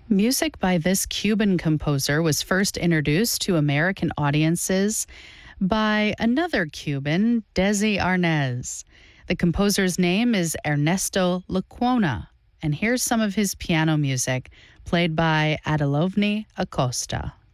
Music by this Cuban composer was first introduced to American audiences by another Cuban, Desi Arnaz. The composer's name is Ernesto Lecuona, and here's some of his piano music played by Adelovni Acosta.